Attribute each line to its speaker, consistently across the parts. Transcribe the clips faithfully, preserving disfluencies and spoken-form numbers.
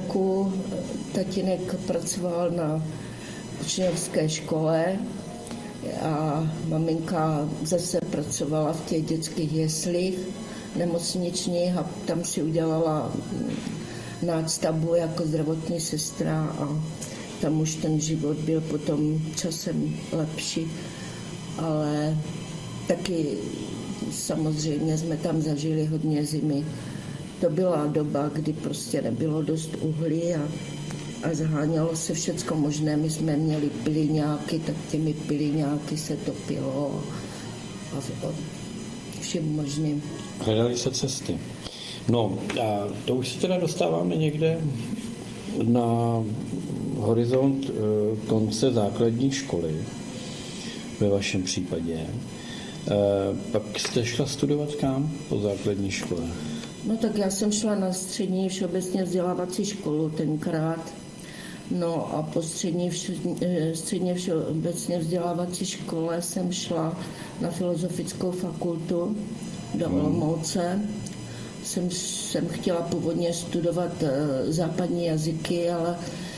Speaker 1: roku tatínek pracoval na učňovské škole a maminka zase pracovala v těch dětských jeslích nemocničních a tam si udělala nástavbu jako zdravotní sestra a tam už ten život byl potom časem lepší, ale taky samozřejmě jsme tam zažili hodně zimy. To byla doba, kdy prostě nebylo dost uhlí a, a zahánělo se všecko možné. My jsme měli plyňáky, tak těmi plyňáky se topilo a, a všem možným.
Speaker 2: Hledali se cesty. No a to už se teda dostáváme někde na horizont konce základní školy, ve vašem případě. Pak jste šla studovat kam po základní škole?
Speaker 1: No tak já jsem šla na střední všeobecně vzdělávací školu tenkrát. No a po střední, středně všeobecně vzdělávací škole jsem šla na filozofickou fakultu do Olomouce. Jsem, jsem chtěla původně studovat západní jazyky, ale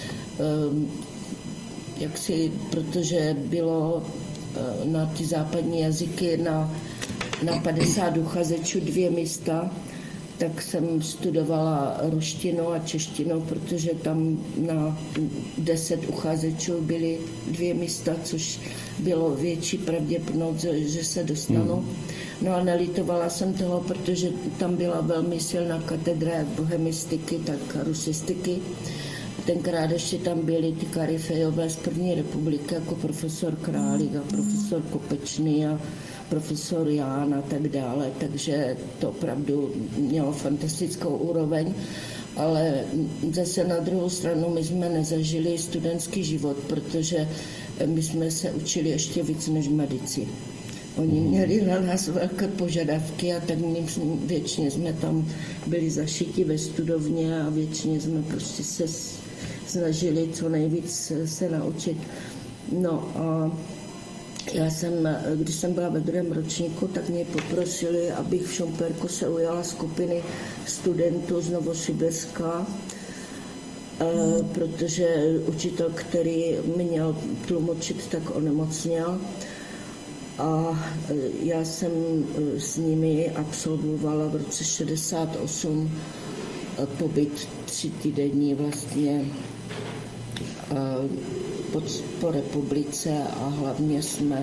Speaker 1: jaksi, protože bylo na ty západní jazyky na, na padesát uchazečů dvě místa, tak jsem studovala ruštinu a češtinu, protože tam na deset uchazečů byly dvě místa, což bylo větší pravděpodobnost, že se dostanu. Hmm. No a nelitovala jsem toho, protože tam byla velmi silná katedra jak bohemistiky, tak rusistiky. Tenkrát ještě tam byli ty Karifejové z první republiky, jako profesor Králík a profesor Kopečný a profesor Ján a tak dále, takže to opravdu mělo fantastickou úroveň, ale zase na druhou stranu my jsme nezažili studentský život, protože my jsme se učili ještě víc než medici. Oni měli na nás velké požadavky a tak my většině jsme tam byli zašiti ve studovně a většině jsme prostě se snažili co nejvíc se naučit. No a já jsem, když jsem byla ve druhém ročníku, tak mě poprosili, abych v Šumperku se ujala skupiny studentů z Novosibirska, protože učitel, který měl tlumočit, tak onemocněl. A já jsem s nimi absolvovala v roce šedesát osm pobyt tři týdenní vlastně po, po republice a hlavně jsme,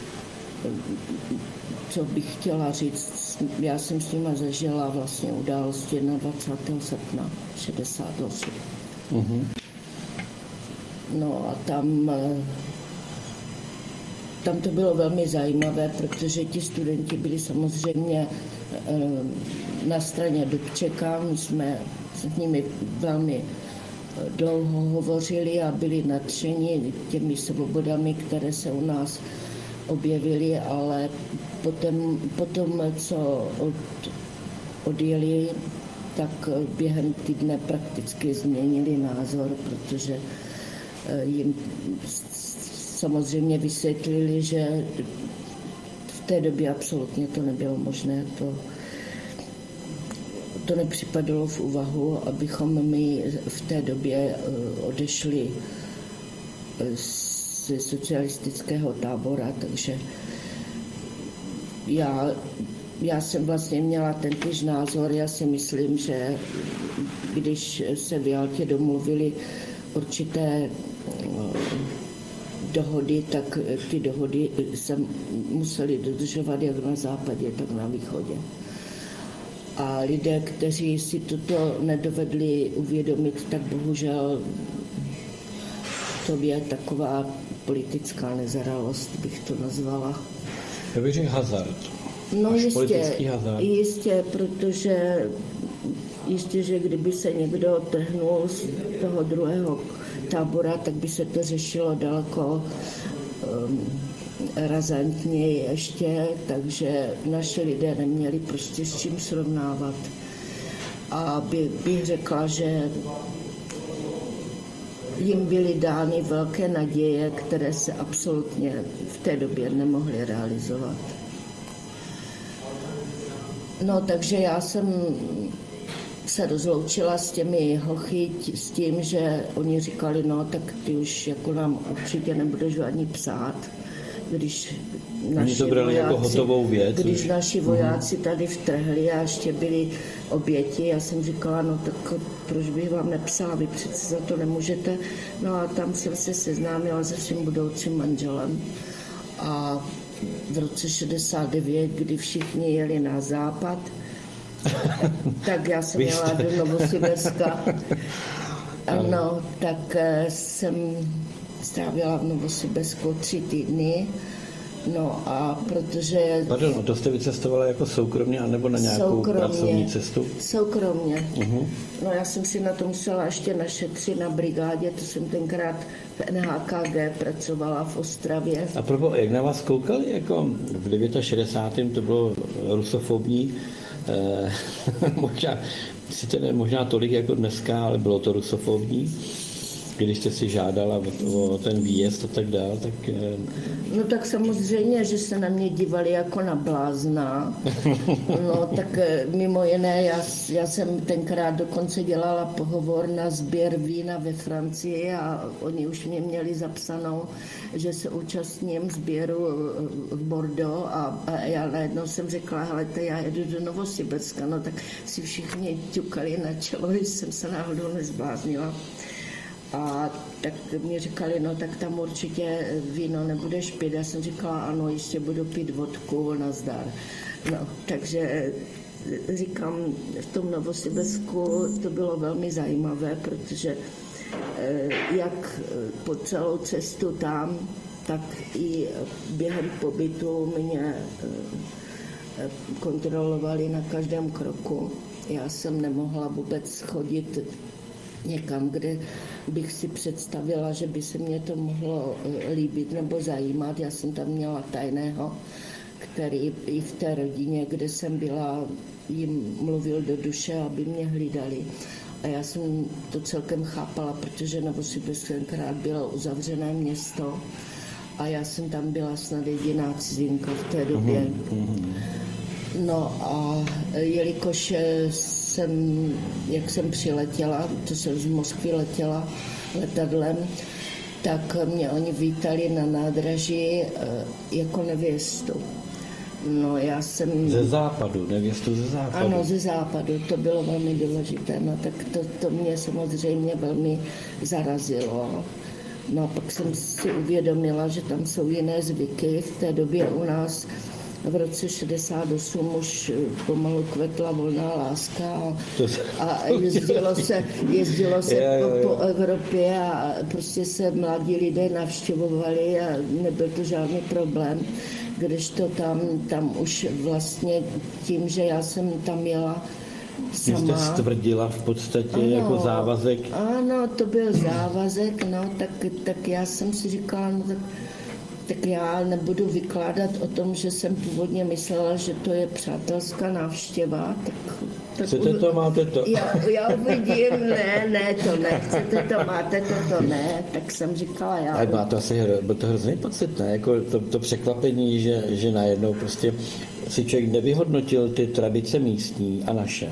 Speaker 1: co bych chtěla říct, já jsem s nima zažila vlastně události dvacátého prvního srpna šedesát osm. Mm-hmm. No a tam, tam to bylo velmi zajímavé, protože ti studenti byli samozřejmě na straně Dubčeka, my jsme s nimi velmi dlouho hovořili a byli nadšeni těmi svobodami, které se u nás objevily, ale potom, potom co od, odjeli, tak během týdne prakticky změnili názor, protože jim samozřejmě vysvětlili, že v té době absolutně to nebylo možné, to To nepřipadalo v úvahu, abychom my v té době odešli z socialistického tábora, takže já, já jsem vlastně měla tentýž názor. Já si myslím, že když se v Jaltě domluvili určité dohody, tak ty dohody se musely dodržovat jak na západě, tak na východě. A lidé, kteří si toto nedovedli uvědomit, tak bohužel to je taková politická nezralost, bych to nazvala.
Speaker 2: Já bych řekl hazard.
Speaker 1: No
Speaker 2: Až
Speaker 1: jistě,
Speaker 2: politický hazard.
Speaker 1: jistě, protože jistě, že kdyby se někdo trhnul z toho druhého tábora, tak by se to řešilo daleko um, razantněji ještě, takže naši lidé neměli prostě s čím srovnávat. A by, bych řekla, že jim byly dány velké naděje, které se absolutně v té době nemohly realizovat. No, takže já jsem se rozloučila s těmi hochy s tím, že oni říkali, no tak ty už jako nám určitě nebudeš ani psát, když naši
Speaker 2: to brali
Speaker 1: vojáci,
Speaker 2: jako hotovou věc.
Speaker 1: Když naši vojáci tady vtrhli a ještě byli oběti, já jsem říkala, no tak proč bych vám nepsala, vy přece za to nemůžete. No a tam jsem se seznámila se svým budoucím manželem. A v roce šedesát devět, kdy všichni jeli na západ, tak já jsem jela do Novosibirska. No, tak jsem strávila v Novosibirsku tři týdny. No a protože...
Speaker 2: Pardon, to jste vycestovala jako soukromně, anebo na nějakou
Speaker 1: soukromně,
Speaker 2: pracovní cestu?
Speaker 1: Soukromně.
Speaker 2: Uh-huh.
Speaker 1: No já jsem si na to musela ještě našetřit na brigádě, to jsem tenkrát v N H K G pracovala v Ostravě.
Speaker 2: A probo, jak na vás koukali, jako v šedesátém devátém to bylo rusofobní, eh, možná, sice ne možná tolik jako dneska, ale bylo to rusofobní. Když jste si žádala o, o ten výjezd a tak dále, tak...
Speaker 1: No tak samozřejmě, že se na mě dívali jako na blázna. No tak mimo jiné, já, já jsem tenkrát dokonce dělala pohovor na sběr vína ve Francii a oni už mě měli zapsanou, že se účastním sběru v Bordeaux a, a já najednou jsem řekla, helejte, já jedu do Novosibirska, no tak si všichni ťukali na čelo, že jsem se náhodou nezbláznila. A tak mě říkali, no tak tam určitě víno nebudeš pít. Já jsem říkala, ano, jistě budu pít vodku, nazdar. No, takže říkám, v tom Novosibirsku to bylo velmi zajímavé, protože jak po celou cestu tam, tak i během pobytu mě kontrolovali na každém kroku. Já jsem nemohla vůbec chodit někam, kde bych si představila, že by se mě to mohlo líbit nebo zajímat. Já jsem tam měla tajného, který i v té rodině, kde jsem byla, jim mluvil do duše, aby mě hlídali. A já jsem to celkem chápala, protože Novosibirsk tenkrát bylo uzavřené město a já jsem tam byla snad jediná cizinka v té době. No a jelikož jsem, jak jsem přiletěla, to jsem z Moskvy letěla letadlem, tak mě oni vítali na nádraží jako nevěstu. No já jsem...
Speaker 2: Ze západu, nevěstu ze západu.
Speaker 1: Ano, ze západu, to bylo velmi důležité, no tak to, to mě samozřejmě velmi zarazilo. No a pak jsem si uvědomila, že tam jsou jiné zvyky. V té době u nás v roce šedesát osm už pomalu kvetla volná láska a, a jezdilo se, jezdilo se
Speaker 2: je,
Speaker 1: po,
Speaker 2: je.
Speaker 1: po Evropě a prostě se mladí lidé navštěvovali a nebyl to žádný problém. Kdežto tam, tam už vlastně tím, že já jsem tam jela sama.
Speaker 2: Vy jste stvrdila v podstatě
Speaker 1: ano,
Speaker 2: jako závazek.
Speaker 1: Ano, to byl závazek, no, tak, tak já jsem si říkala, no tak tak já nebudu vykládat o tom, že jsem původně myslela, že to je přátelská návštěva. Tak, tak
Speaker 2: chcete to, máte to.
Speaker 1: Já, já uvidím, ne, ne, to ne, chcete to, máte to, to ne, tak jsem říkala já.
Speaker 2: Ale má to asi byl to hrozný pocit, ne? Jako to, to překvapení, že, že najednou prostě si člověk nevyhodnotil ty tradice místní a naše.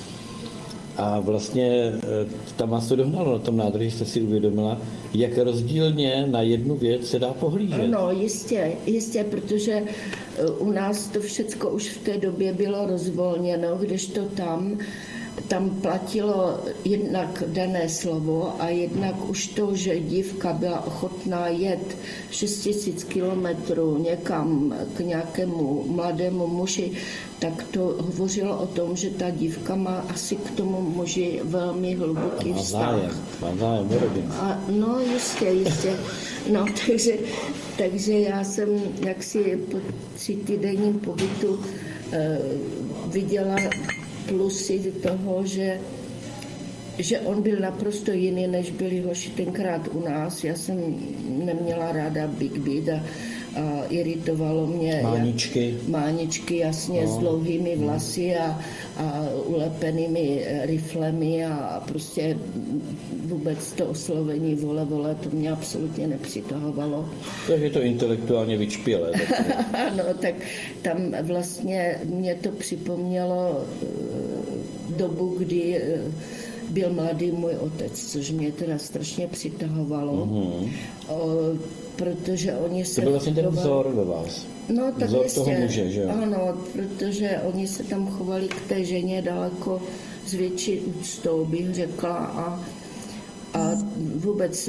Speaker 2: A vlastně tam vás to dohnalo, na tom nádraží jste si uvědomila, jak rozdílně na jednu věc se dá pohlížet.
Speaker 1: Ano, jistě, jistě, protože u nás to všecko už v té době bylo rozvolněno, kdežto tam, tam platilo jednak dané slovo a jednak už to, že dívka byla ochotná jet šest tisíc kilometrů někam k nějakému mladému muži, tak to hovořilo o tom, že ta dívka má asi k tomu muži velmi hluboký vztah.
Speaker 2: Má zájem,
Speaker 1: a no jistě, jistě. No, takže, takže já jsem jaksi po třítýdenním pobytu eh, viděla plusy toho, že, že on byl naprosto jiný, než byli hoši tenkrát u nás. Já jsem neměla ráda Big Beat a, a iritovalo mě...
Speaker 2: Máničky.
Speaker 1: Jak, máničky, jasně, no. S dlouhými vlasy a, a ulepenými riflemi a, a prostě vůbec to oslovení vole, vole, to mě absolutně nepřitahovalo.
Speaker 2: Takže je to intelektuálně vyčpělé.
Speaker 1: Ano, tak tam vlastně mě to připomnělo dobu, kdy byl mladý můj otec, což mě teda strašně přitahovalo, mm-hmm. o, protože oni se...
Speaker 2: To byl vlastně ten vzor ve vás.
Speaker 1: No, tak
Speaker 2: vzor
Speaker 1: jistě,
Speaker 2: toho muže, že jo?
Speaker 1: Ano, protože oni se tam chovali k té ženě daleko s větší úctou, bych řekla, a, a vůbec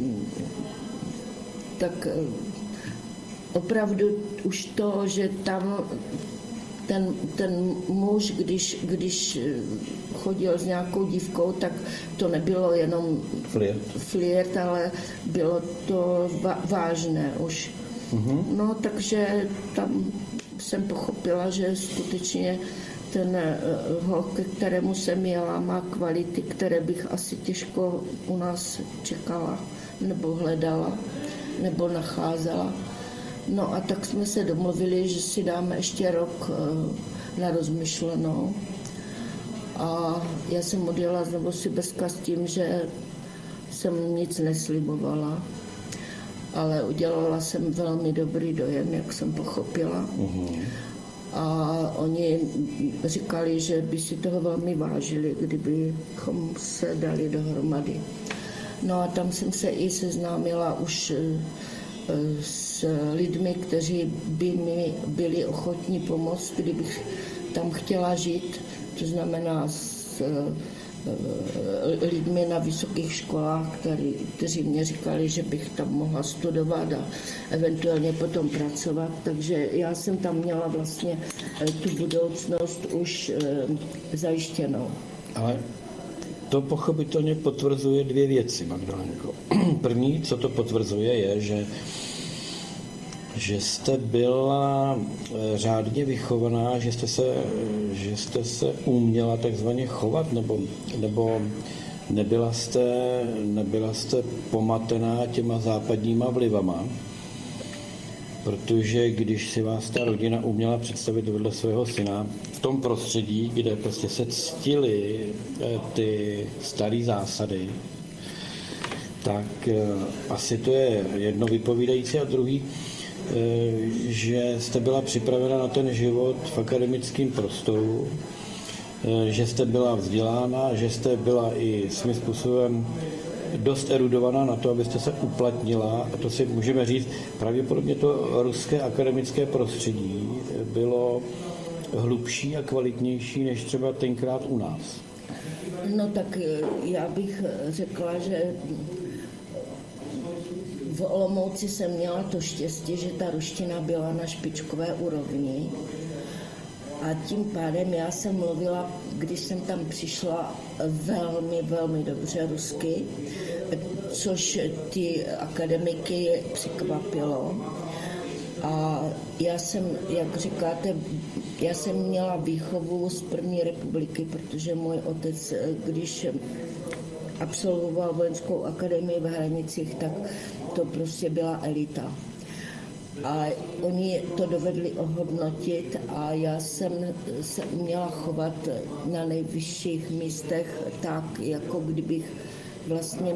Speaker 1: tak opravdu už to, že tam ten, ten muž, když, když chodil s nějakou dívkou, tak to nebylo jenom
Speaker 2: flirt,
Speaker 1: flirt ale bylo to vážné už. Mm-hmm. No, takže tam jsem pochopila, že skutečně ten holk, ke kterému jsem jela, má kvality, které bych asi těžko u nás čekala, nebo hledala, nebo nacházela. No a tak jsme se domluvili, že si dáme ještě rok na rozmyšlenou. A já jsem odjela z Novosibirska s tím, že jsem nic neslibovala, ale udělala jsem velmi dobrý dojem, jak jsem pochopila. Uhum. A oni říkali, že by si toho velmi vážili, kdybychom se dali dohromady. No a tam jsem se i seznámila už s lidmi, kteří by mi byli ochotní pomoct, kdybych tam chtěla žít, to znamená s lidmi na vysokých školách, který, kteří mě říkali, že bych tam mohla studovat a eventuálně potom pracovat, takže já jsem tam měla vlastně tu budoucnost už zajištěnou.
Speaker 2: Ale to pochopitelně potvrzuje dvě věci, Magdalenko. První, co to potvrzuje, je, že, že jste byla řádně vychovaná, že jste se, že jste se uměla takzvaně chovat, nebo, nebo nebyla, jste, nebyla jste pomatená těma západníma vlivama, protože když si vás ta rodina uměla představit vedle svého syna v tom prostředí, kde prostě se ctily ty staré zásady, tak asi to je jedno vypovídající a druhý, že jste byla připravena na ten život v akademickém prostoru, že jste byla vzdělána, že jste byla i svým způsobem dost erudovaná na to, abyste se uplatnila, a to si můžeme říct, pravděpodobně to ruské akademické prostředí bylo hlubší a kvalitnější než třeba tenkrát u nás.
Speaker 1: No tak já bych řekla, že v Olomouci jsem měla to štěstí, že ta ruština byla na špičkové úrovni. A tím pádem já jsem mluvila, když jsem tam přišla, velmi, velmi dobře rusky, což ty akademiky překvapilo. A já jsem, jak říkáte, já jsem měla výchovu z první republiky, protože můj otec, když absolvoval vojenskou akademii v Hranicích, tak to prostě byla elita. A oni to dovedli ohodnotit a já jsem se uměla chovat na nejvyšších místech tak, jako kdybych vlastně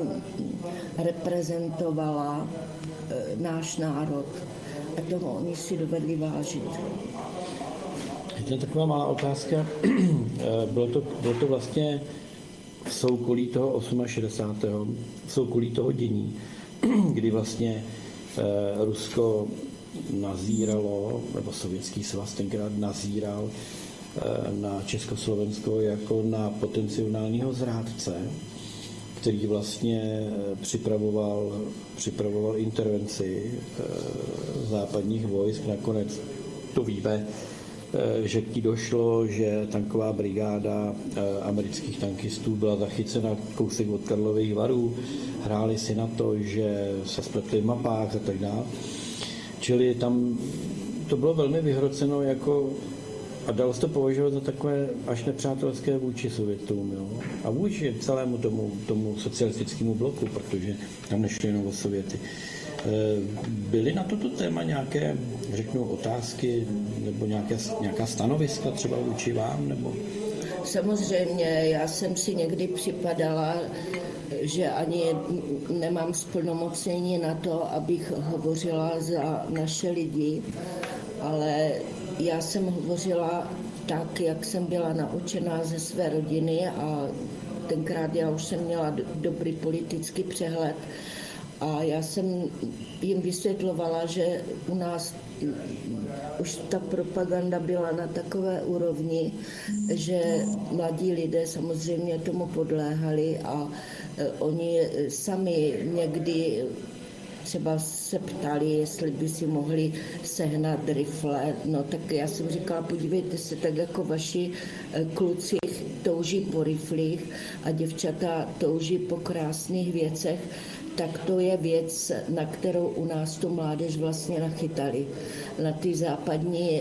Speaker 1: reprezentovala náš národ. A toho oni si dovedli vážit.
Speaker 2: Je to taková malá otázka. Bylo to, bylo to vlastně v soukolí toho šedesátého osmého v soukolí toho dění, kdy vlastně eh, Rusko nazíralo, nebo Sovětský svaz tenkrát nazíral eh, na Československo jako na potenciálního zrádce, který vlastně připravoval, připravoval intervenci eh, západních vojsk. Nakonec to víme, že k ní došlo, že tanková brigáda amerických tankistů byla zachycena kousek od Karlových Varů, hráli si na to, že se spletli v mapách a tak dále. Čili tam to bylo velmi vyhroceno jako, a dalo se to považovat za takové až nepřátelské vůči Sovětům, jo? A vůči celému tomu, tomu socialistickému bloku, protože tam nešlo jenom o Sověty. Byly na toto téma nějaké, řeknu, otázky nebo nějaké, nějaká stanoviska třeba vůči vám? Nebo?
Speaker 1: Samozřejmě, já jsem si někdy připadala, že ani nemám splnomocnění na to, abych hovořila za naše lidi, ale já jsem hovořila tak, jak jsem byla naučená ze své rodiny a tenkrát já už jsem měla dobrý politický přehled a já jsem jim vysvětlovala, že u nás už ta propaganda byla na takové úrovni, že mladí lidé samozřejmě tomu podléhali a oni sami někdy třeba se ptali, jestli by si mohli sehnat rifle. No tak já jsem říkala, podívejte se, tak jako vaši kluci touží po riflích a děvčata touží po krásných věcech, tak to je věc, na kterou u nás tu mládež vlastně nachytali. Na ty západní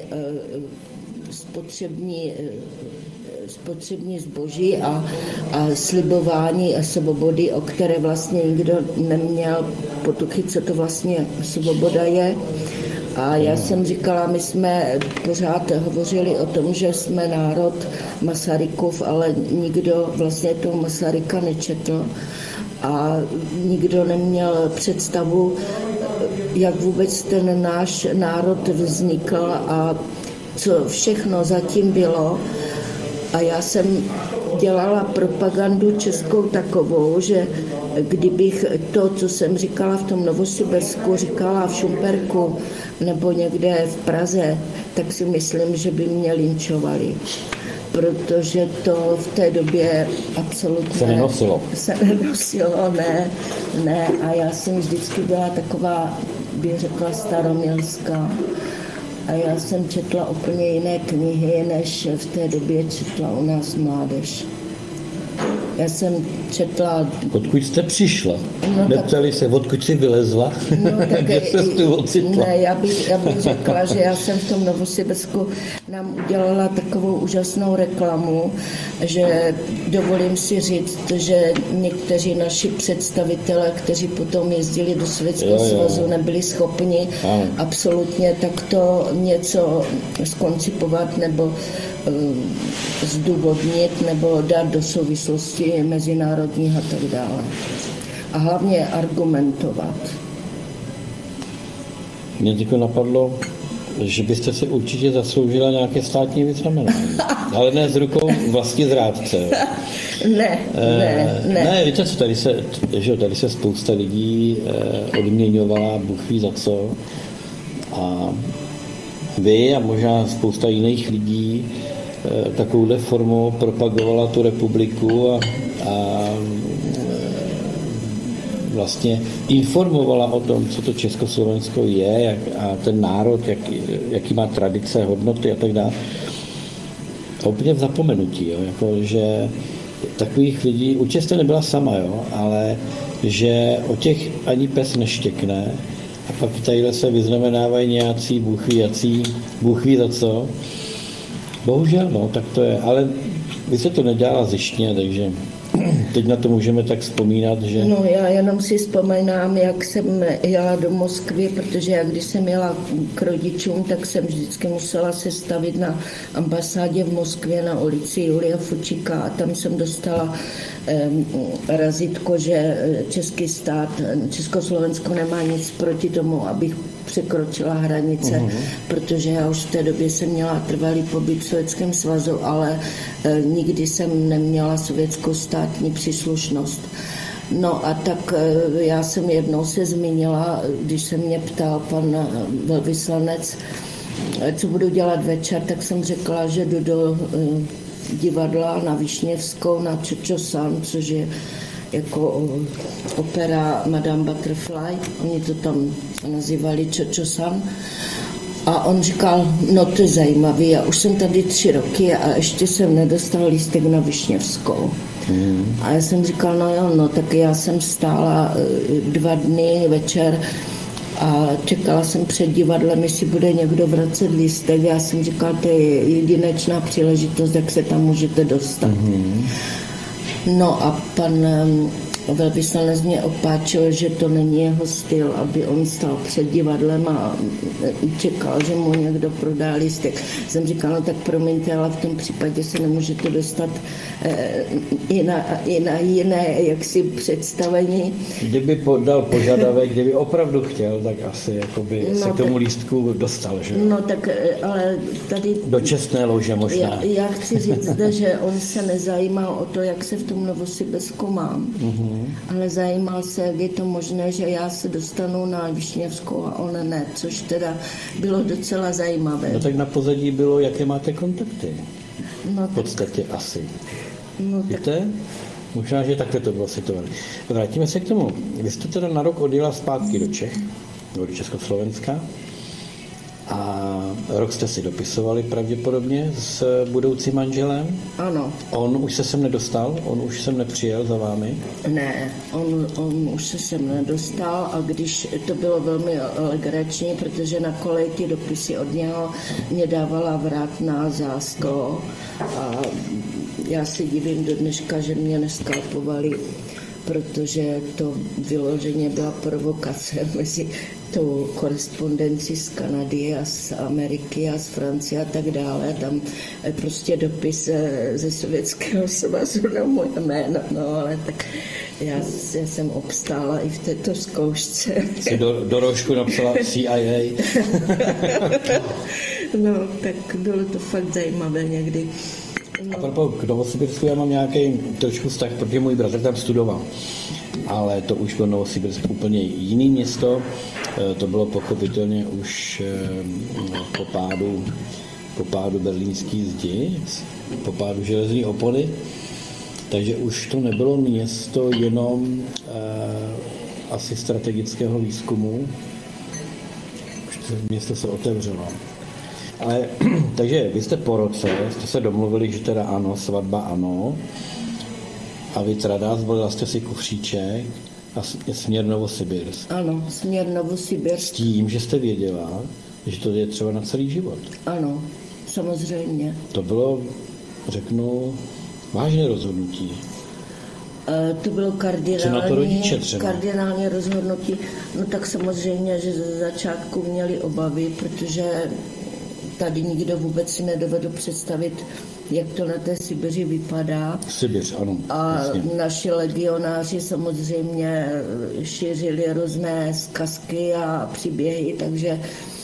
Speaker 1: spotřební spotřební zboží a, a slibování a svobody, o které vlastně nikdo neměl potuchy, co to vlastně svoboda je. A já jsem říkala, my jsme pořád hovořili o tom, že jsme národ Masarykův, ale nikdo vlastně toho Masaryka nečetl a nikdo neměl představu, jak vůbec ten náš národ vznikl a co všechno zatím bylo. A já jsem dělala propagandu českou takovou, že kdybych to, co jsem říkala v tom Novosibirsku, říkala v Šumperku nebo někde v Praze, tak si myslím, že by mě linčovali. Protože to v té době absolutně
Speaker 2: se nenosilo.
Speaker 1: Se nenosilo, ne, ne. A já jsem vždycky byla taková, bych řekla, staromilská. A já jsem četla úplně jiné knihy, než v té době četla u nás mládež. Já jsem četla...
Speaker 2: Odkud jste přišla?
Speaker 1: No,
Speaker 2: Neptali
Speaker 1: tak...
Speaker 2: se, odkud jsi vylezla?
Speaker 1: No, tak...
Speaker 2: Kde se tu ocitla?
Speaker 1: Ne, já bych, já bych řekla, že já jsem v tom Novosibirsku nám udělala takovou úžasnou reklamu, že dovolím si říct, že někteří naši představitelé, kteří potom jezdili do Sovětského svazu, nebyli schopni ano. absolutně takto něco zkoncipovat nebo zdůvodnit nebo dát do souvislosti mezinárodních a tak dále. A hlavně argumentovat.
Speaker 2: Mě teď napadlo, že byste se určitě zasloužila nějaké státní vyznamenání. Ale ne z rukou vlastní zrádce.
Speaker 1: Ne, ne, ne.
Speaker 2: Ne, víte co, tady se, že tady se spousta lidí odměňovala, Bůh ví za co. A vy a možná spousta jiných lidí takovouhle formou propagovala tu republiku a, a vlastně informovala o tom, co to Československo je jak, a ten národ, jak, jaký má tradice, hodnoty a tak dále. A úplně v zapomenutí, jo, jako, že takových lidí, určitě jste nebyla sama, jo, ale že o těch ani pes neštěkne a pak tadyhle se vyznamenávají nějací Bůh ví jací, Bůh ví za co. Bohužel, no, tak to je, ale vy se to nedělala zištně, takže teď na to můžeme tak vzpomínat, že...
Speaker 1: No já jenom si vzpomínám, jak jsem jela do Moskvy, protože jak když jsem jela k rodičům, tak jsem vždycky musela se stavit na ambasádě v Moskvě na ulici Julia Fučíka a tam jsem dostala eh, razítko, že český stát, Československo nemá nic proti tomu, abych překročila hranice, uh-huh. protože já už v té době jsem měla trvalý pobyt v Sovětském svazu, ale e, nikdy jsem neměla sovětskou státní příslušnost. No a tak e, já jsem jednou se zmínila, když se mě ptal pan velvyslanec, co budu dělat večer, tak jsem řekla, že jdu do e, divadla na Višněvskou, na Čočosan, což je jako opera Madame Butterfly, oni to tam nazývali Čočosan. A on říkal, no to je zajímavý, já už jsem tady tři roky a ještě jsem nedostal lístek na Višněvskou. Mm. A já jsem říkal, no jo, no tak já jsem stála dva dny večer a čekala jsem před divadlem, jestli bude někdo vracet lístek. Já jsem říkal, to je jedinečná příležitost, jak se tam můžete dostat. Mm. No a pan velvyslanec mě opáčil, že to není jeho styl, aby on stál před divadlem a čekal, že mu někdo prodá lístek. Jsem říkala, no tak promiňte, ale v tom případě se nemůžete dostat eh, i, na, i na jiné jaksi představení.
Speaker 2: Kdyby podal požadavek, kdyby opravdu chtěl, tak asi jakoby no, se k tomu
Speaker 1: tak,
Speaker 2: lístku dostal, že?
Speaker 1: No tak, ale tady...
Speaker 2: Do čestné lože možná.
Speaker 1: Já, já chci říct zde, že on se nezajímal o to, jak se v tom Novosibirsku mám, mm-hmm. ale zajímal se, jak je to možné, že já se dostanu na Višněvskou a on ne, což teda bylo docela zajímavé.
Speaker 2: No tak na pozadí bylo, jaké máte kontakty.
Speaker 1: No,
Speaker 2: v podstatě tak, asi.
Speaker 1: No,
Speaker 2: víte? Tak... Možná, že takhle to bylo situované. Vrátíme se k tomu. Vy jste teda na rok odjela zpátky do Čech, do Československa. A rok jste si dopisovali pravděpodobně s budoucím manželem?
Speaker 1: Ano.
Speaker 2: On už se sem nedostal? On už sem nepřijel za vámi?
Speaker 1: Ne, on, on už se sem nedostal a když to bylo velmi legrační, protože na kolej ty dopisy od něho mě dávala vrátná Zásko a já si divím do dneška, že mě neskalpovali, protože to vyloženě byla provokace mezi tou korespondenci z Kanady a z Ameriky a z Francie a tak dále. Tam prostě dopis ze Sovětského svazu na moje jméno, no ale tak já, já jsem obstála i v této zkoušce.
Speaker 2: Jsi do, do rožku napsala C I A.
Speaker 1: No, tak bylo to fakt zajímavé někdy.
Speaker 2: No. A proto k Novosibirsku já mám nějaký trošku vztah, protože můj bratr tam studoval. Ale to už bylo Novosibirsk úplně jiný město. To bylo pochopitelně už po pádu, po pádu berlínský zdi, po pádu železní opony. Takže už to nebylo město jenom eh, asi strategického výzkumu. Už to město se otevřelo. Ale, takže vy jste po roce, jste se domluvili, že teda ano, svatba ano, a vy teda zvolila jste si kufříček a směr Novosibirsk.
Speaker 1: Ano, směr Novosibirsk.
Speaker 2: S tím, že jste věděla, že to je třeba na celý život.
Speaker 1: Ano, samozřejmě.
Speaker 2: To bylo, řeknu, vážné rozhodnutí.
Speaker 1: E, to bylo kardinální,
Speaker 2: rodiče
Speaker 1: kardinální rozhodnutí. No tak samozřejmě, že ze začátku měli obavy, protože tady nikdo vůbec si nedovedl představit, jak to na té Sibiři vypadá.
Speaker 2: Sibiř, ano.
Speaker 1: A
Speaker 2: jasně.
Speaker 1: Naši legionáři samozřejmě šířili různé zkazky a příběhy, takže...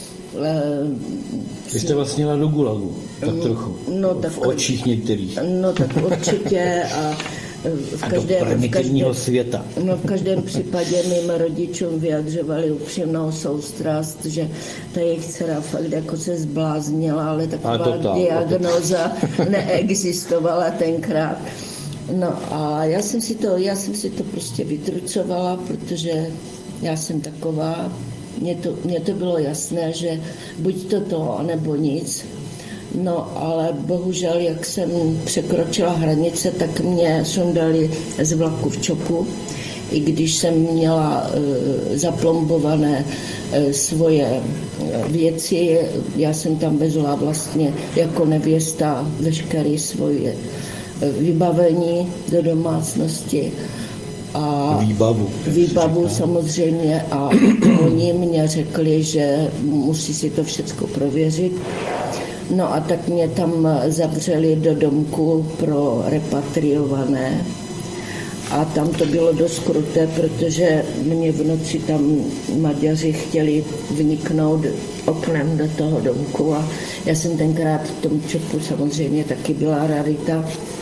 Speaker 2: Vy jste vlastně jela do Gulagu, tak trochu,
Speaker 1: no, tak,
Speaker 2: v očích některých.
Speaker 1: No tak určitě a v
Speaker 2: a
Speaker 1: každém,
Speaker 2: do primitivního
Speaker 1: v každém,
Speaker 2: světa.
Speaker 1: No v každém případě mým rodičům vyjadřovali upřímnou soustrast, že ta jejich dcera fakt jako se zbláznila, ale taková to diagnóza neexistovala tenkrát. No a já jsem si to, já jsem si to prostě vytrucovala, protože já jsem taková, mně to, mně to bylo jasné, že buď to to, nebo nic. No, ale bohužel, jak jsem překročila hranice, tak mě sundali z vlaku v Čopu, i když jsem měla e, zaplombované e, svoje věci. Já jsem tam vezla vlastně jako nevěsta veškeré svoje vybavení do domácnosti. A
Speaker 2: výbavu.
Speaker 1: Výbavu samozřejmě a oni mě řekli, že musí si to všechno prověřit. No a tak mě tam zavřeli do domku pro repatriované. A tam to bylo dost kruté, protože mě v noci tam Maďaři chtěli vniknout oknem do toho domku. A já jsem tenkrát v tom Čopu samozřejmě taky byla rarita.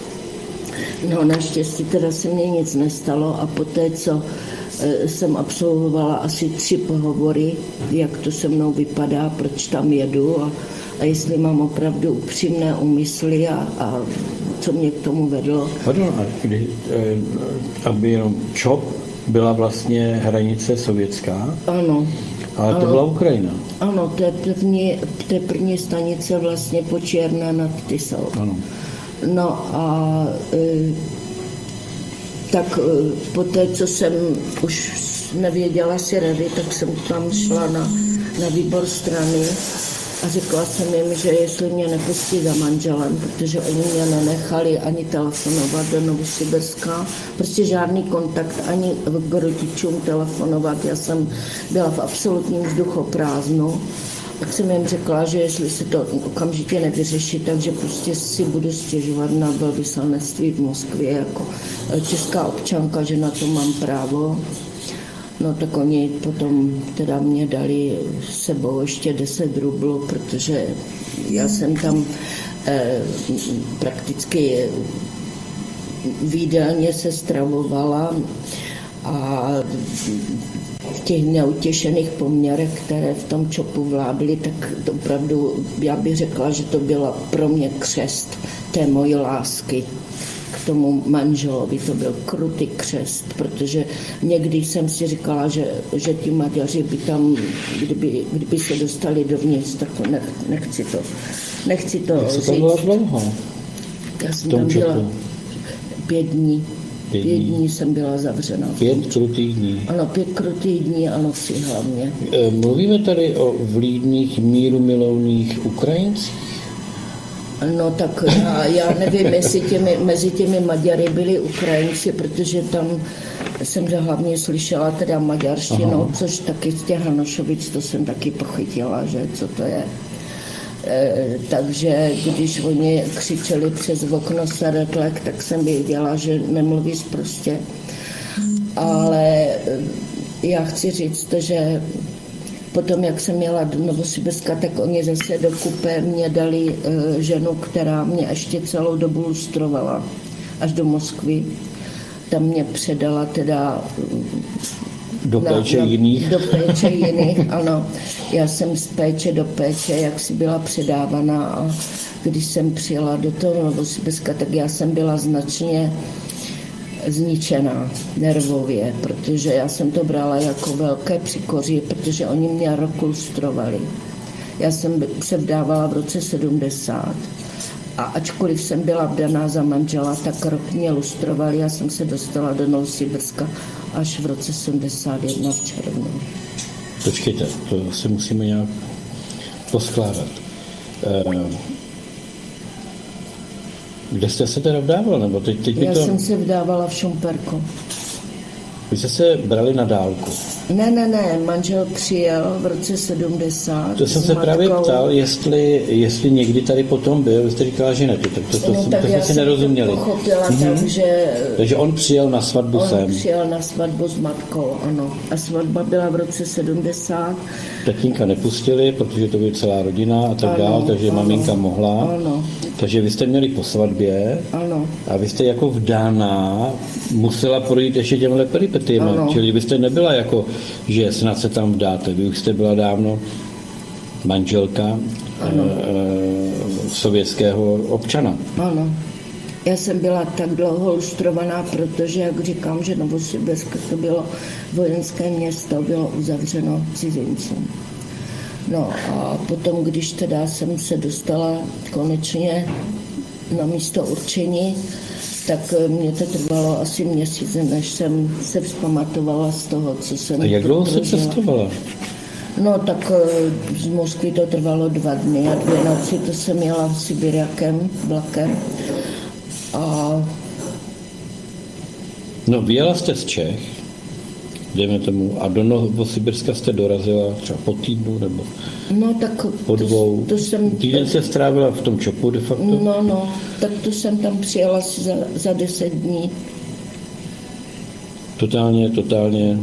Speaker 1: No naštěstí teda se mně nic nestalo a poté, co e, jsem absolvovala asi tři pohovory, jak to se mnou vypadá, proč tam jedu a, a jestli mám opravdu upřímné úmysly a, a co mě k tomu vedlo.
Speaker 2: Pardon, a kdy, e, aby jenom Čop byla vlastně hranice sovětská?
Speaker 1: Ano.
Speaker 2: Ale to
Speaker 1: ano,
Speaker 2: byla Ukrajina.
Speaker 1: Ano, to je první, to je první stanice vlastně po Černé nad Tisou.
Speaker 2: Ano.
Speaker 1: No a e, tak e, po té, co jsem už nevěděla si rady, tak jsem tam šla na, na výbor strany a řekla jsem jim, že jestli mě nepustí za manželem, protože oni mě nenechali ani telefonovat do Novosibirska, prostě žádný kontakt, ani k rodičům telefonovat, já jsem byla v absolutním vzduchoprázdnu. Tak jsem jim řekla, že jestli se to okamžitě nevyřeší, takže prostě si budu stěžovat na velvyslanectví v Moskvě jako česká občanka, že na to mám právo. No tak oni potom teda mě dali s sebou ještě deset rublů, protože já jsem tam eh, prakticky výdelně se stravovala a v těch neutěšených poměrech, které v tom čopu vládly, tak to opravdu, já bych řekla, že to byla pro mě křest té mojí lásky k tomu manželovi. To byl krutý křest, protože někdy jsem si říkala, že, že ti Maďaři by tam, kdyby, kdyby se dostali dovnitř, tak to nech, nechci to, nechci to
Speaker 2: Jak
Speaker 1: říct.
Speaker 2: se to bylo dlouho?
Speaker 1: Já jsem tam byla pět dní.
Speaker 2: Pět
Speaker 1: Pět
Speaker 2: dní.
Speaker 1: dní jsem byla zavřena.
Speaker 2: Pět krutých dní.
Speaker 1: Ano, pět krutých dní a noci hlavně.
Speaker 2: E, Mluvíme tady o vlídných, míru milovných Ukrajincích?
Speaker 1: No tak já, já nevím, jestli těmi, mezi těmi Maďary byli Ukrajinci, protože tam jsem hlavně slyšela teda maďarštinu, Aha. což taky z těch Hanošovic, to jsem taky pochytila, že co to je. E, takže když oni křičeli přes okno Saretlek, tak jsem věděla, že nemluví prostě. Ale já chci říct, že potom, jak jsem jela do Novosibirska, tak oni zase do kupé mě dali e, ženu, která mě ještě celou dobu lustrovala až do Moskvy. Tam mě předala teda
Speaker 2: Do
Speaker 1: na,
Speaker 2: péče
Speaker 1: na,
Speaker 2: jiných?
Speaker 1: Do péče jiných, ano. Já jsem z péče do péče, jak si byla předávaná, a když jsem přijela do toho Novosibirska, tak já jsem byla značně zničená nervově, protože já jsem to brala jako velké příkoří, protože oni mě rok lustrovali. Já jsem se vdávala v roce sedmdesát a ačkoliv jsem byla vdaná za manžela, tak rok mě lustrovali. Já jsem se dostala do Novosibirska až v roce sedmdesát jedna v červnu.
Speaker 2: Počkejte, to si musíme nějak poskládat. Kde jste se teda vdávala? Nebo teď, teď
Speaker 1: Já
Speaker 2: to...
Speaker 1: jsem se vdávala v Šumperku.
Speaker 2: Vy jste se brali na dálku.
Speaker 1: Ne, ne, ne, manžel přijel v roce sedmdesát.
Speaker 2: To jsem se matkou. právě ptal, jestli, jestli někdy tady potom byl, vy jste říkala, že ne, tak to, to,
Speaker 1: no,
Speaker 2: to,
Speaker 1: tak
Speaker 2: to
Speaker 1: já
Speaker 2: jsme si nerozuměli.
Speaker 1: Pochopila,
Speaker 2: mm-hmm.
Speaker 1: takže...
Speaker 2: takže on přijel na svatbu
Speaker 1: on
Speaker 2: sem.
Speaker 1: On přijel na svatbu s matkou, ano. A svatba byla v roce sedmdesát.
Speaker 2: Tatínka nepustili, protože to byla celá rodina a tak dál, takže ano, maminka mohla.
Speaker 1: Ano.
Speaker 2: Takže vy jste měli po svatbě
Speaker 1: ano.
Speaker 2: a vy jste jako vdaná musela projít ještě těmhle peripetiema. Čili vy jste nebyla jako, že snad se tam vdáte. Vy už jste byla dávno manželka e, e, sovětského občana.
Speaker 1: Ano. Já jsem byla tak dlouho lustrovaná, protože, jak říkám, že Novosibirsk to bylo vojenské město, bylo uzavřeno cizincům. No a potom, když teda jsem se dostala konečně na místo určení, tak mě to trvalo asi měsíc, než jsem se vzpamatovala z toho, co jsem...
Speaker 2: A jak dlouho se cestovala?
Speaker 1: No tak z Moskvy to trvalo dva dny a dvě noci, to jsem jela Sibiriakem, vlakem. A...
Speaker 2: No vyjela jste z Čech, dejme tomu, a do Novosibirska jste dorazila třeba po týdnu nebo
Speaker 1: no, tak
Speaker 2: po dvou.
Speaker 1: To, to jsem,
Speaker 2: Týden se strávila v tom čopu de facto?
Speaker 1: No, no, tak to jsem tam přijela za, za deset dní.
Speaker 2: Totálně, totálně...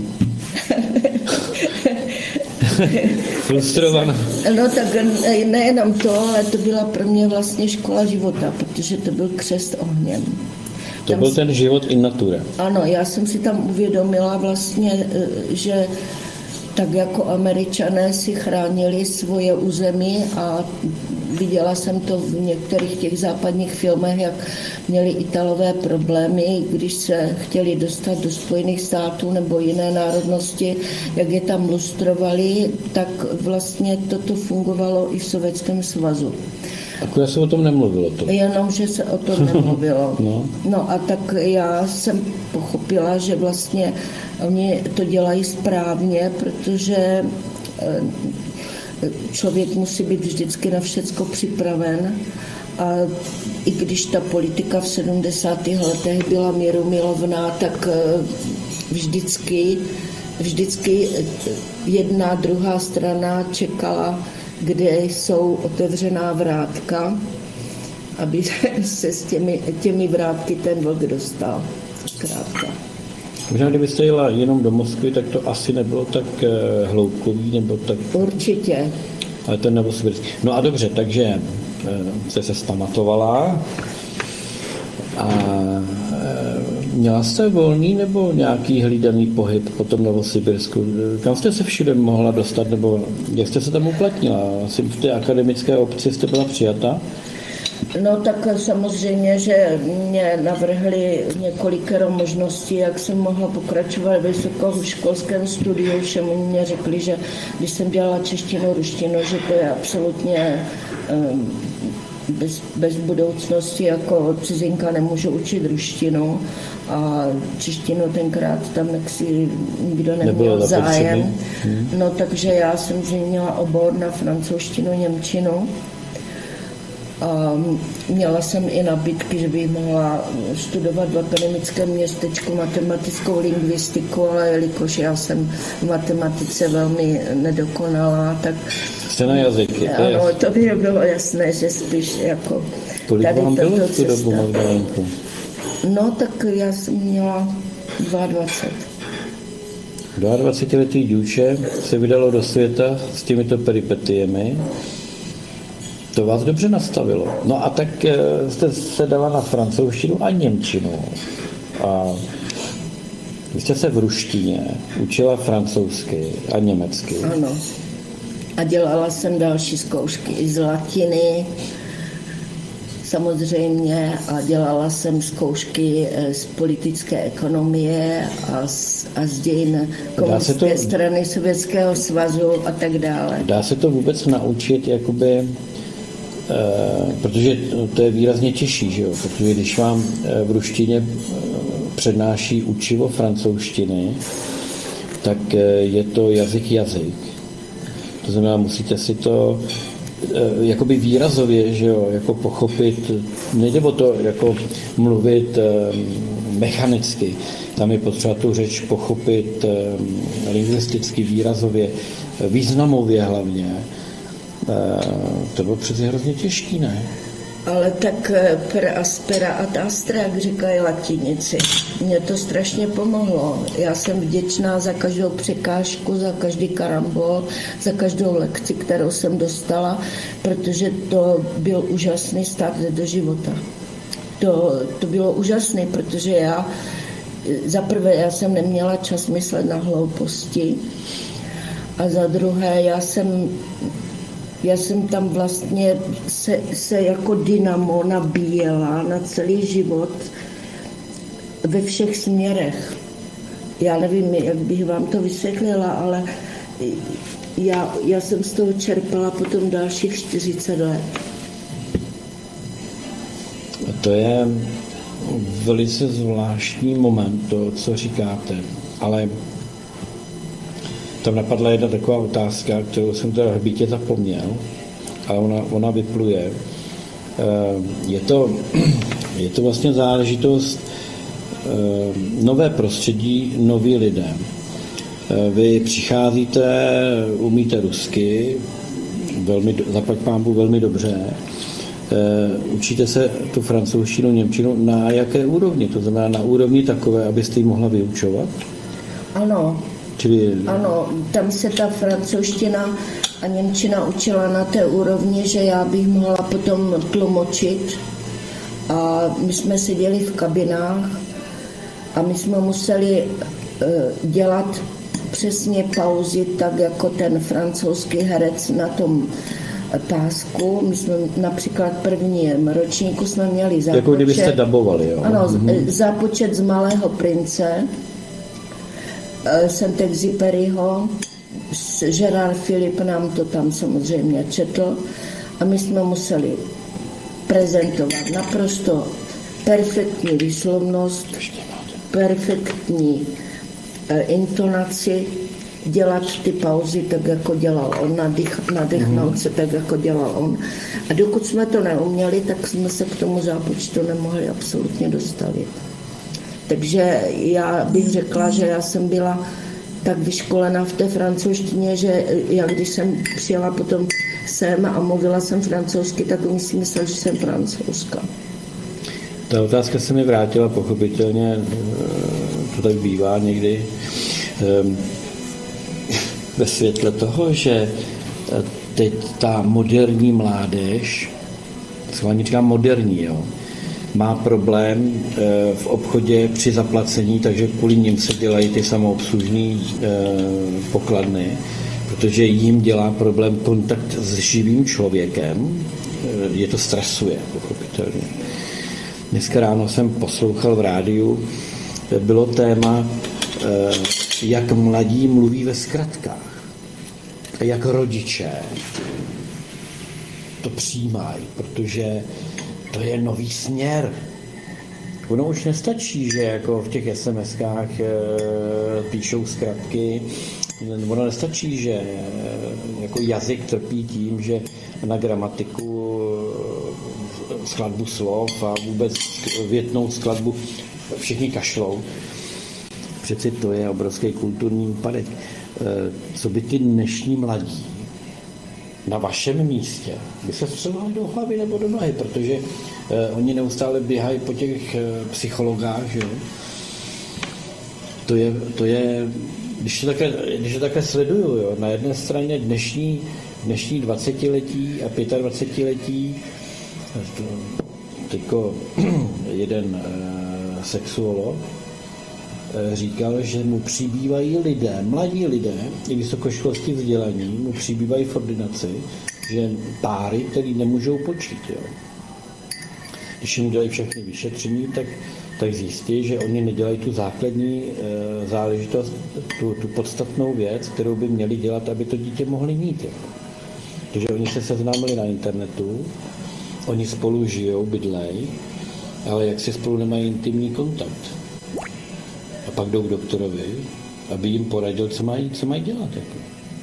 Speaker 2: frustrovaná.
Speaker 1: No tak nejenom to, ale to byla pro mě vlastně škola života, protože to byl křest ohněm.
Speaker 2: To
Speaker 1: tam
Speaker 2: byl ten život in natura.
Speaker 1: Ano, já jsem si tam uvědomila vlastně, že tak jako Američané si chránili svoje území a viděla jsem to v některých těch západních filmech, jak měli Italové problémy, když se chtěli dostat do Spojených států nebo jiné národnosti, jak je tam lustrovali, tak vlastně toto fungovalo i v Sovětském svazu.
Speaker 2: Akorát se o tom nemluvilo. To.
Speaker 1: Jenom, že se o tom nemluvilo.
Speaker 2: no.
Speaker 1: no a tak já jsem pochopila, že vlastně oni to dělají správně, protože člověk musí být vždycky na všecko připraven. A i když ta politika v sedmdesátých letech byla mírumilovná, tak vždycky, vždycky jedna, druhá strana čekala, kde jsou otevřená vrátka, aby se s těmi, těmi vrátky ten vlk dostal. Krátka.
Speaker 2: Možná, kdybyste jela jenom do Moskvy, tak to asi nebylo tak hloubkový, nebo tak...
Speaker 1: Určitě.
Speaker 2: Ale ten Novosibirský. No a dobře, takže jste se vzpamatovala a měla jste volný nebo nějaký hlídaný pohyb po tom Novosibirsku? Kam jste se všude mohla dostat, nebo jak jste se tam uplatnila? Asi v té akademické obci jste byla přijata?
Speaker 1: No tak samozřejmě, že mě navrhli několikero možností, jak jsem mohla pokračovat v vysokoškolském studiu. Všem mě řekli, že když jsem dělala češtinu, ruštinu, že to je absolutně um, bez, bez budoucnosti, jako cizinka nemůžu učit ruštinu a češtinu tenkrát tam si nikdo neměl zájem. Hmm. No takže já jsem změnila obor na francouzštinu, němčinu. A měla jsem i nabídky, že bych mohla studovat v akademickém městečku matematickou lingvistiku, ale jelikož já jsem v matematice velmi nedokonalá, tak...
Speaker 2: Jste na jazyky, to
Speaker 1: ano, to by bylo jasné, že spíš jako...
Speaker 2: Kolik vám bylo v tu dobu, Magdalenku?
Speaker 1: No, tak já jsem měla dvacet dva.
Speaker 2: dvacetiletý dívče se vydalo do světa s těmito peripetiemi. To vás dobře nastavilo. No a tak jste se dala na francouzštinu a němčinu. A vy jste se v ruštině učila francouzsky a německy.
Speaker 1: Ano. A dělala jsem další zkoušky i z latiny, samozřejmě, a dělala jsem zkoušky z politické ekonomie a z, a z dějin komunistické to, strany Sovětského svazu a tak dále.
Speaker 2: Dá se to vůbec naučit, jakoby... Uh, protože to je výrazně těžší, že jo? Protože když vám uh, v ruštině uh, přednáší učivo francouzštiny, tak uh, je to jazyk jazyk. To znamená, musíte si to uh, jakoby výrazově, že jo, jako pochopit, nejde o to jako mluvit uh, mechanicky, tam je potřeba tu řeč pochopit uh, lingvisticky, výrazově, významově hlavně. To bylo přeci hrozně těžký, ne?
Speaker 1: Ale tak per aspera ad astra, jak říkají latinici. Mně to strašně pomohlo. Já jsem vděčná za každou překážku, za každý karambol, za každou lekci, kterou jsem dostala, protože to byl úžasný start do života. To, to bylo úžasné, protože já, za prvé, já jsem neměla čas myslet na hlouposti a za druhé, já jsem Já jsem tam vlastně se, se jako dynamo nabíjela na celý život ve všech směrech. Já nevím, jak bych vám to vysvětlila, ale já, já jsem z toho čerpala potom dalších čtyřicet let.
Speaker 2: A to je velice zvláštní moment, to, co říkáte, ale tam napadla jedna taková otázka, kterou jsem teda hbítě zapomněl, ale ona, ona vypluje. Je to, je to vlastně záležitost nové prostředí, noví lidé. Vy přicházíte, umíte rusky, velmi, zaplať pánbu velmi dobře, učíte se tu francouzštinu, němčinu na jaké úrovni? To znamená na úrovni takové, abyste ji mohla vyučovat?
Speaker 1: Ano.
Speaker 2: Čili...
Speaker 1: Ano, tam se ta francouzština a němčina učila na té úrovni, že já bych mohla potom tlumočit. A my jsme seděli v kabinách a my jsme museli uh, dělat přesně pauzy, tak jako ten francouzský herec na tom pásku. My jsme například prvním ročníku jsme měli zápočet.
Speaker 2: Jako kdybyste dabovali, jo?
Speaker 1: Ano, mm-hmm. zápočet z Malého prince, Saint-Exupéryho, Gérard Philippe nám to tam samozřejmě četl a my jsme museli prezentovat naprosto perfektní výslovnost, perfektní intonaci dělat ty pauzy tak, jako dělal on, nadych, nadechnout se tak, jako dělal on. A dokud jsme to neuměli, tak jsme se k tomu zápočtu nemohli absolutně dostavit. Takže já bych řekla, že já jsem byla tak vyškolená v té francouzštině, že já když jsem přijela potom sem a mluvila jsem francouzsky, tak oni si mysleli, že jsem francouzska.
Speaker 2: Ta otázka se mi vrátila pochopitelně, to tak bývá někdy, ve světle toho, že teď ta moderní mládež, schválně říkám moderní, jo, má problém v obchodě při zaplacení, takže kvůli nim se dělají ty samoobslužné pokladny, protože jim dělá problém kontakt s živým člověkem, je to stresuje, pochopitelně. Dneska ráno jsem poslouchal v rádiu, bylo téma, jak mladí mluví ve zkratkách a jak rodiče to přijímají, protože to je nový směr. Ono už nestačí, že jako v těch es em eskách píšou zkratky, ono nestačí, že jako jazyk trpí tím, že na gramatiku, skladbu slov a vůbec větnou skladbu všichni kašlou. Přeci to je obrovský kulturní úpadek. Co by ty dnešní mladí na vašem místě by se střelovali do hlavy nebo do nohy, protože oni neustále běhají po těch psychologách, že? To je, to je když to takhle, když to takhle sleduju, jo, na jedné straně dnešní, dnešní dvacetiletí a dvacetiletí, teďko jeden uh, sexuolog uh, říkal, že mu přibývají lidé, mladí lidé, i vysokoškolský vzdělaní, mu přibývají v ordinaci, že páry, který nemůžou počít. Jo. Když jim dělají všechny vyšetření, tak, tak zjistí, že oni nedělají tu základní uh, záležitost, tu, tu podstatnou věc, kterou by měli dělat, aby to dítě mohli mít. Jo. Takže oni se seznámili na internetu, oni spolu žijou, bydlej, ale jak si spolu nemají intimní kontakt. A pak jdou k doktorovi, aby jim poradil, co mají, co mají dělat. Jako.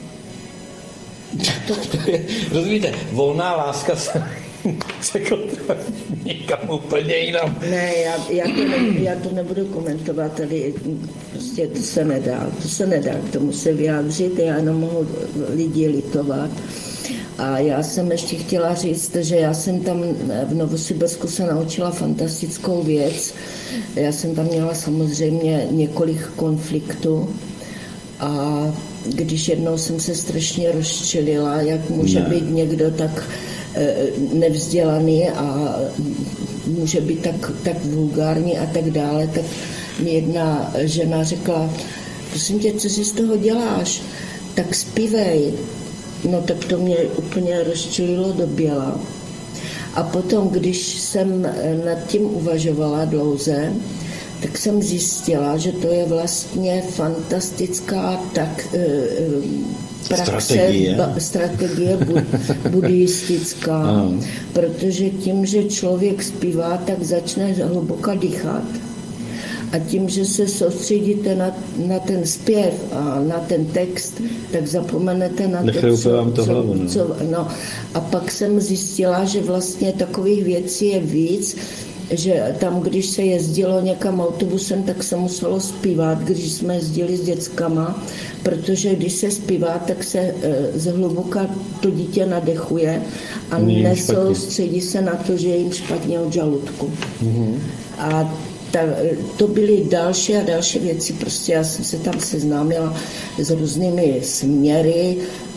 Speaker 2: To, to je, rozumíte, volná láska se překlopila někam úplně jinam.
Speaker 1: Ne, já, já, to ne, já to nebudu komentovat, tady prostě to se nedá, to se nedá, k tomu se vyjádřit, já jenom mohu lidi litovat. A já jsem ještě chtěla říct, že já jsem tam v Novosibirsku se naučila fantastickou věc. Já jsem tam měla samozřejmě několik konfliktů a když jednou jsem se strašně rozčilila, jak může ne. být někdo tak nevzdělaný a může být tak, tak vulgární a tak dále, tak mi jedna žena řekla, prosím tě, co si z toho děláš? Tak zpívej. No tak to mě úplně rozčililo do běla. A potom, když jsem nad tím uvažovala dlouze, tak jsem zjistila, že to je vlastně fantastická tak, praxe, strategie, ba, strategie bud, buddhistická, ah. protože tím, že člověk zpívá, tak začne hluboka dýchat. A tím, že se soustředíte na, na ten zpěv a na ten text, tak zapomenete na to, co,
Speaker 2: to hlavu,
Speaker 1: no. co... No. A pak jsem zjistila, že vlastně takových věcí je víc, že tam, když se jezdilo někam autobusem, tak se muselo zpívat, když jsme jezdili s dětskama, protože když se zpívá, tak se e, zhluboka to dítě nadechuje a nesoustředí se na to, že je jim špatně od žaludku. Mm-hmm. A Ta, to byly další a další věci, prostě já jsem se tam seznámila s různými směry,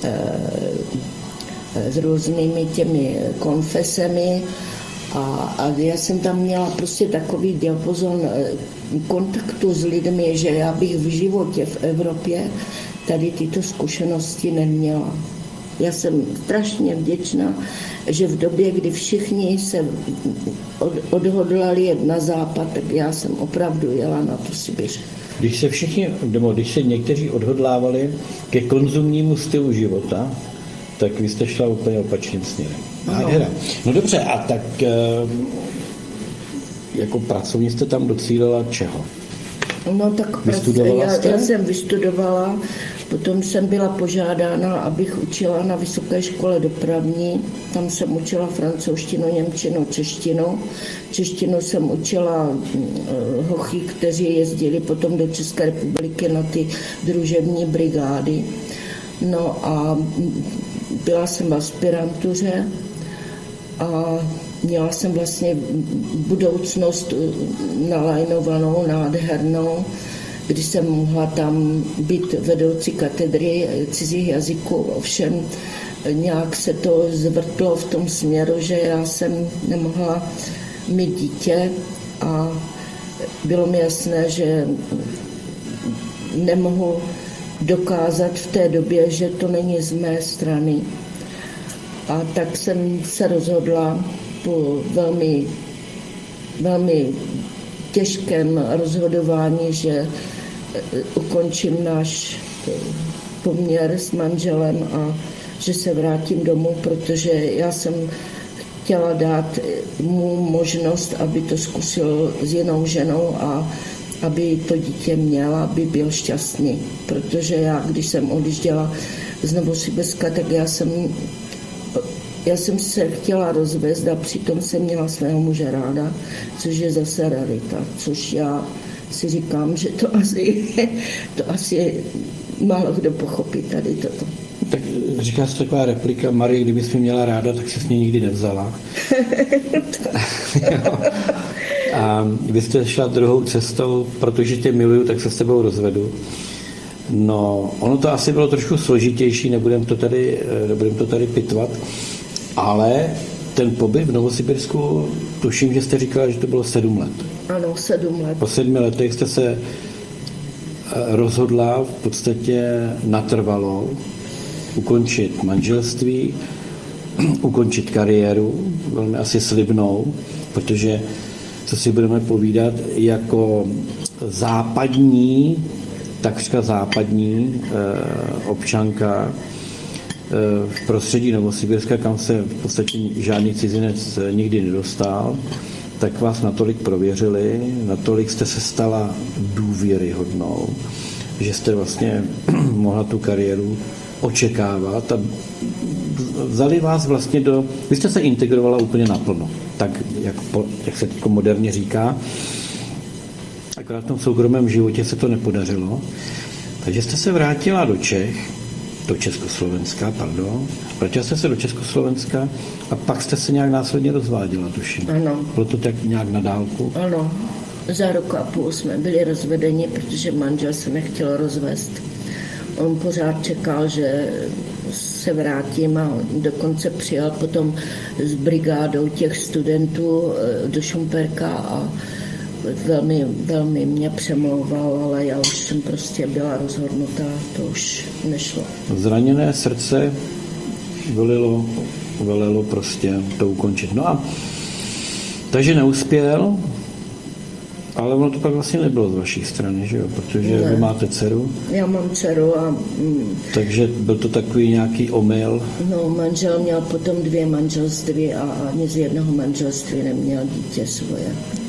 Speaker 1: s různými těmi konfesemi a, a já jsem tam měla prostě takový diapazon kontaktu s lidmi, že já bych v životě v Evropě tady tyto zkušenosti neměla. Já jsem strašně vděčná, že v době, kdy všichni se odhodlali jet na západ, tak já jsem opravdu jela na tu Sibiř.
Speaker 2: Když se všichni, nebo když se někteří odhodlávali ke konzumnímu stylu života, tak vy jste šla úplně opačným směrem. No. no dobře, a tak jako pracovně jste tam docílila čeho?
Speaker 1: No tak
Speaker 2: Vystudovala
Speaker 1: já,
Speaker 2: jste?
Speaker 1: já jsem vystudovala, potom jsem byla požádána, abych učila na vysoké škole dopravní. Tam jsem učila francouzštinu, němčinu, češtinu. Češtinu jsem učila hochy, kteří jezdili potom do České republiky na ty družební brigády. No a byla jsem v aspirantuře a měla jsem vlastně budoucnost nalajnovanou, nádhernou, kdy jsem mohla tam být vedoucí katedry cizích jazyků. Ovšem nějak se to zvrtlo v tom směru, že já jsem nemohla mít dítě a bylo mi jasné, že nemohu dokázat v té době, že to není z mé strany. A tak jsem se rozhodla po velmi, velmi těžkém rozhodování, že ukončím náš poměr s manželem a že se vrátím domů, protože já jsem chtěla dát mu možnost, aby to zkusil s jinou ženou a aby to dítě měl, aby byl šťastný. Protože já, když jsem odjížděla z Novosibirska, tak já jsem Já jsem se chtěla rozvést a přitom jsem měla svého muže ráda, což je zase rarita, což já si říkám, že to asi, to asi málo kdo pochopí tady toto.
Speaker 2: Tak říká se taková replika, Marie, kdybys mě měla ráda, tak se s ní nikdy nevzala. A vy jste šla druhou cestou, protože tě miluju, tak se s tebou rozvedu. No, ono to asi bylo trošku složitější, nebudem to tady, nebudem to tady pitvat, ale ten pobyt v Novosibirsku, tuším, že jste říkala, že to bylo sedm let.
Speaker 1: Ano, sedm let.
Speaker 2: Po sedmi letech jste se rozhodla v podstatě natrvalo ukončit manželství, ukončit kariéru, velmi asi slibnou, protože, co si budeme povídat, jako západní, takřka západní eh, občanka v prostředí Novosibirska, kam se v podstatě žádný cizinec nikdy nedostal, tak vás natolik prověřili, natolik jste se stala důvěryhodnou, že jste vlastně mohla tu kariéru očekávat a vzali vás vlastně do... Vy jste se integrovala úplně naplno, tak jak, po, jak se teď moderně říká, akorát v tom soukromém životě se to nepodařilo, takže jste se vrátila do Čech, do Československa, pardon. Vrátila jste se do Československa a pak jste se nějak následně rozváděla, tuším.
Speaker 1: Ano.
Speaker 2: Bylo to tak nějak na dálku?
Speaker 1: Ano. Za rok a půl jsme byli rozvedeni, protože manžel se nechtěl rozvést. On pořád čekal, že se vrátím a dokonce přijel potom s brigádou těch studentů do Šumperka a velmi, velmi mě přemlouval, ale já už jsem prostě byla rozhodnutá, to už nešlo.
Speaker 2: Zraněné srdce velilo, velilo prostě to ukončit. No a takže neuspěl, ale ono to pak vlastně nebylo z vaší strany, že jo? Protože ne. Vy máte dceru.
Speaker 1: Já mám dceru a... Mm,
Speaker 2: takže byl to takový nějaký omyl.
Speaker 1: No, manžel měl potom dvě manželství a ani z jednoho manželství neměl dítě svoje.